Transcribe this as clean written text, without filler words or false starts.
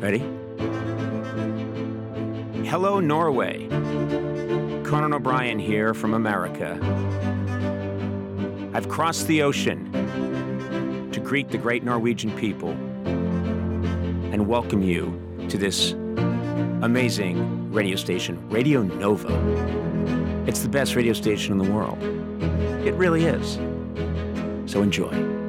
Ready? Hello, Norway. Conan O'Brien here from America. I've crossed the ocean to greet the great Norwegian people and welcome you to this amazing radio station, Radio Nova. It's the best radio station in the world. It really is. So enjoy.